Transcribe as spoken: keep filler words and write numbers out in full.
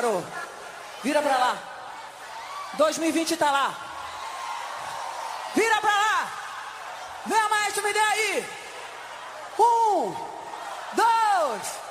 garoto. Vira pra lá. dois mil e vinte tá lá. Vira pra lá. Vem, maestro, me dê aí. Um, dois...